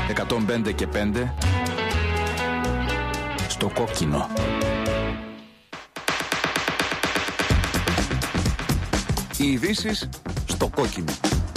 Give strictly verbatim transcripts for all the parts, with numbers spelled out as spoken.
εκατόν πέντε και πέντε στο κόκκινο. Οι ειδήσεις στο κόκκινο.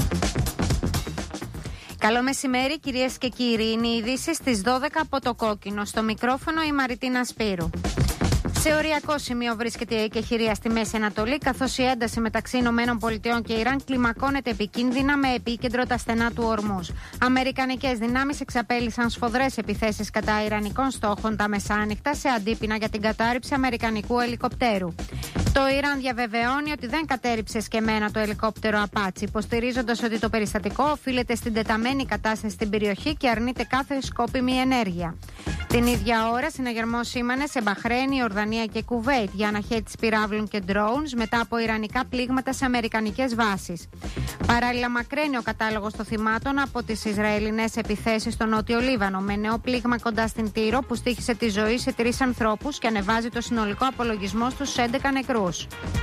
Καλό μεσημέρι κυρίες και κύριοι. Είναι οι ειδήσεις στις δώδεκα από το κόκκινο. Στο μικρόφωνο η Μαριτίνα Σπύρου. Σε οριακό σημείο βρίσκεται η εκεχηρία στη Μέση Ανατολή, καθώς η ένταση μεταξύ Ηνωμένων Πολιτειών και Ιράν κλιμακώνεται επικίνδυνα με επίκεντρο τα στενά του Ορμούζ. Αμερικανικές δυνάμεις εξαπέλυσαν σφοδρές επιθέσεις κατά ιρανικών στόχων τα μεσάνυχτα σε αντίπεινα για την κατάρριψη αμερικανικού ελικοπτέρου. Το Ιράν διαβεβαιώνει ότι δεν κατέρριψε σκεμμένα το ελικόπτερο Απάτσι, υποστηρίζοντας ότι το περιστατικό οφείλεται στην τεταμένη κατάσταση στην περιοχή και αρνείται κάθε σκόπιμη ενέργεια. Την ίδια ώρα, συναγερμός σήμανε σε Μπαχρέιν, Ιορδανία και Κουβέιτ για αναχέτηση πυράβλων και drones μετά από ιρανικά πλήγματα σε αμερικανικές βάσεις. Παράλληλα, μακραίνει ο κατάλογος των θυμάτων από τις Ισραηλινές επιθέσεις στο Νότιο Λίβανο, με νέο πλήγμα κοντά στην Τύρο που στοίχησε τη ζωή σε τρεις ανθρώπους και ανεβάζει το συνολικό απολογισμό στους έντεκα νεκρούς.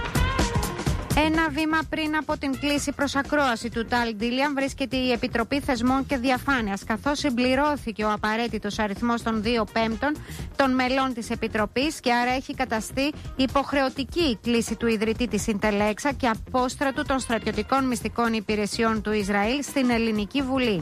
Ένα βήμα πριν από την κλήση προς ακρόαση του Ταλ Ντίλιαν βρίσκεται η Επιτροπή Θεσμών και Διαφάνειας, καθώς συμπληρώθηκε ο απαραίτητος αριθμός των δύο πέμπτων των μελών της Επιτροπής και άρα έχει καταστεί υποχρεωτική η κλήση του ιδρυτή της Ιντελέξα και απόστρατου των στρατιωτικών μυστικών υπηρεσιών του Ισραήλ στην Ελληνική Βουλή.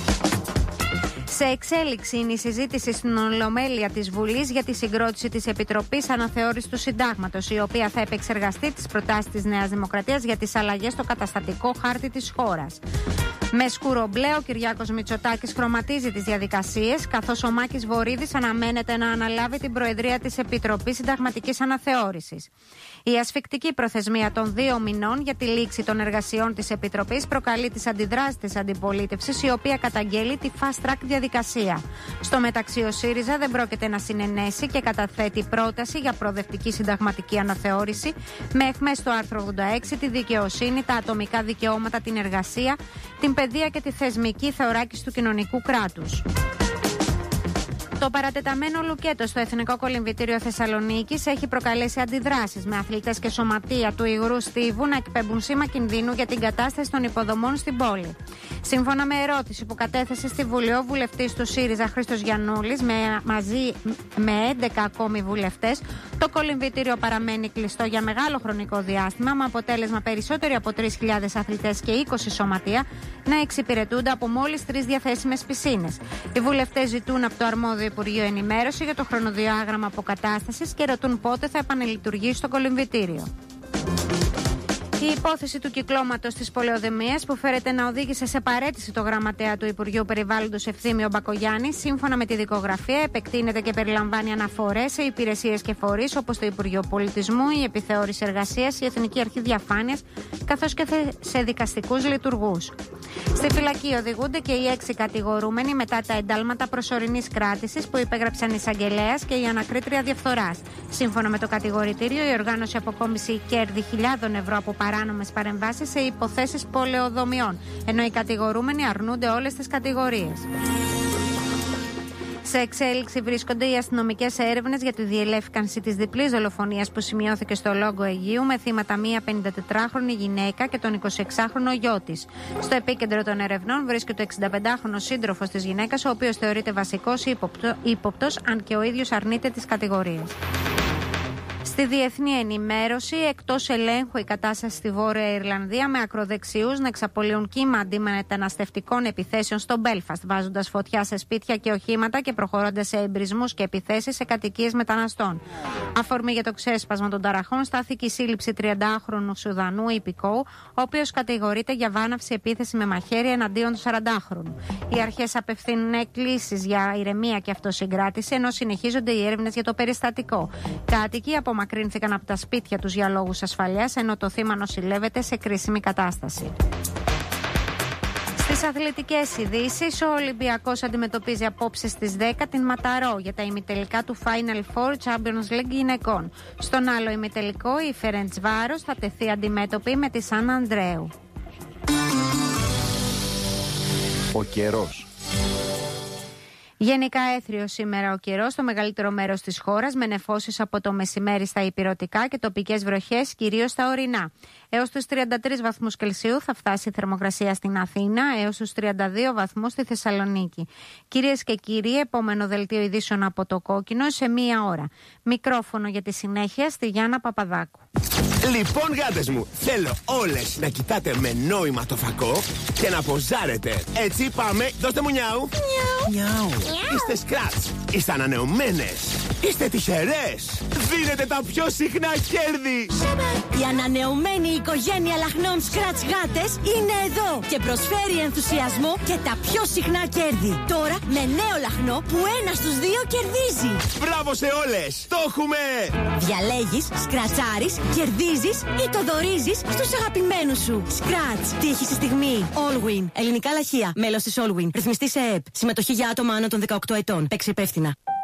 Σε εξέλιξη είναι η συζήτηση στην Ολομέλεια της Βουλής για τη συγκρότηση της Επιτροπής Αναθεώρησης του Συντάγματος, η οποία θα επεξεργαστεί τις προτάσεις της Νέας Δημοκρατίας για τις αλλαγές στο καταστατικό χάρτη της χώρας. Με σκουρομπλέ, ο Κυριάκος Μητσοτάκης χρωματίζει τις διαδικασίες, καθώς ο Μάκης Βορίδης αναμένεται να αναλάβει την προεδρία της Επιτροπής Συνταγματικής Αναθεώρησης. Η ασφικτική προθεσμία των δύο μηνών για τη λήξη των εργασιών της Επιτροπής προκαλεί τις αντιδράσεις της αντιπολίτευσης, η οποία καταγγέλει τη fast track διαδικασία. Στο μεταξύ, ο ΣΥΡΙΖΑ δεν πρόκειται να συνενέσει και καταθέτει πρόταση για προοδευτική συνταγματική αναθεώρηση με αιχμές στο άρθρο ογδόντα έξι, τη δικαιοσύνη, τα ατομικά δικαιώματα, την εργασία, την παιδεία και τη θεσμική θεωράκιση του κοινωνικού κράτους. Το παρατεταμένο λουκέτο στο Εθνικό Κολυμβητήριο Θεσσαλονίκης έχει προκαλέσει αντιδράσεις, με αθλητές και σωματεία του υγρού στίβου να εκπέμπουν σήμα κινδύνου για την κατάσταση των υποδομών στην πόλη. Σύμφωνα με ερώτηση που κατέθεσε στη Βουλή ο βουλευτής του ΣΥΡΙΖΑ Χρήστος Γιαννούλης, με, μαζί με έντεκα ακόμη βουλευτές, το κολυμβητήριο παραμένει κλειστό για μεγάλο χρονικό διάστημα, με αποτέλεσμα περισσότεροι από τρεις χιλιάδες αθλητές και είκοσι σωματεία να εξυπηρετούνται από μόλις τρεις διαθέσιμες πισίνες. Οι βουλευτές ζητούν από το αρμόδιο Υπουργείο ενημέρωση για το χρονοδιάγραμμα αποκατάστασης και ρωτούν πότε θα επανελειτουργήσει το κολυμβητήριο. Η υπόθεση του κυκλώματος της πολεοδομίας που φέρεται να οδήγησε σε παραίτηση το γραμματέα του Υπουργείου Περιβάλλοντος Ευθύμιο Μπακογιάννη, σύμφωνα με τη δικογραφία, επεκτείνεται και περιλαμβάνει αναφορές σε υπηρεσίες και φορείς όπως το Υπουργείο Πολιτισμού, η Επιθεώρηση Εργασίας, η Εθνική Αρχή Διαφάνειας, καθώς και σε δικαστικούς λειτουργούς. Στη φυλακή οδηγούνται και οι έξι κατηγορούμενοι μετά τα εντάλματα προσωρινής κράτησης που υπέγραψαν η εισαγγελέας και η ανακρίτρια διαφθοράς. Σύμφωνα με το κατηγορητήριο, η οργάνωση αποκόμισε κέρδη χιλιάδων ευρώ από παράνομες παρεμβάσεις σε υποθέσεις πολεοδομιών, ενώ οι κατηγορούμενοι αρνούνται όλες τις κατηγορίες. Σε εξέλιξη βρίσκονται οι αστυνομικές έρευνες για τη διελεύκανση της διπλής δολοφονίας που σημειώθηκε στο Λόγκο Αιγείου με θύματα μία πενηντατετράχρονη γυναίκα και τον εικοσιεξάχρονο γιο της. Στο επίκεντρο των ερευνών βρίσκεται ο εξηνταπεντάχρονος σύντροφος της γυναίκας, ο οποίος θεωρείται βασικός ύποπτος, αν και ο ίδιος αρνείται τις κατηγορίες. Στη διεθνή ενημέρωση, εκτός ελέγχου η κατάσταση στη Βόρεια Ιρλανδία, με ακροδεξιούς να εξαπολύουν κύμα αντιμεταναστευτικών επιθέσεων στο Μπέλφαστ, βάζοντας φωτιά σε σπίτια και οχήματα και προχωρώντας σε εμπρισμούς και επιθέσεις σε κατοικίες μεταναστών. Αφορμή για το ξέσπασμα των ταραχών στάθηκε η σύλληψη τριαντάχρονου Σουδανού υπηκόου, ο οποίος κατηγορείται για βάναυση επίθεση με μαχαίρι εναντίον του σαραντάχρονου. Οι αρχές απευθύνουν εκκλήσεις για ηρεμία και αυτοσυγκράτηση, ενώ συνεχίζονται οι έρευνες για το περιστατικό. Κάτοικοι απομακρύνθηκαν από τα σπίτια τους για λόγους ασφαλείας, ενώ το θύμα νοσηλεύεται σε κρίσιμη κατάσταση. Στις αθλητικές ειδήσεις, ο Ολυμπιακός αντιμετωπίζει απόψε στις δέκα την Ματαρό για τα ημιτελικά του Final Four Champions League γυναικών. Στον άλλο ημιτελικό, η Φερεντσβάρος θα τεθεί αντιμέτωπη με τη Σαν Ανδρέου. Ο καιρός. Γενικά έθριο σήμερα ο καιρός στο μεγαλύτερο μέρος της χώρας, με νεφώσεις από το μεσημέρι στα ηπειρωτικά και τοπικές βροχές κυρίως στα ορεινά. Έως τους τριάντα τρεις βαθμούς Κελσίου θα φτάσει η θερμοκρασία στην Αθήνα, έως τους τριάντα δύο βαθμούς στη Θεσσαλονίκη. Κυρίες και κύριοι, επόμενο δελτίο ειδήσεων από το Κόκκινο σε μία ώρα. Μικρόφωνο για τη συνέχεια στη Γιάννα Παπαδάκου. Λοιπόν, γάτες μου, θέλω όλες να κοιτάτε με νόημα το φακό και να ποζάρετε. Έτσι πάμε, δώστε μου νιάου. Νιάου. Είστε σκράτς, είστε ανανεωμένες, είστε τυχερές. Δίνετε τα πιο συχνά κέρδη. Η ανανεωμένη οικογένεια λαχνών σκράτς γάτες είναι εδώ και προσφέρει ενθουσιασμό και τα πιο συχνά κέρδη. Τώρα με νέο λαχνό που ένα στους δύο κερδίζει. Μπράβο σε όλες, το έχουμε. Διαλέγεις, σκρατσάρεις, κερδίζεις ή το δωρίζεις στους αγαπημένους σου. Σκράτς, τύχη στη στιγμή. Allwin, ελληνικά λαχεία, μέλος της Allwin. Ρυθμιστή σε ΕΕΠ. Συμμετοχή για άτομα άνω των δεκαοκτώ ετών. Παίξε υπεύθυνα.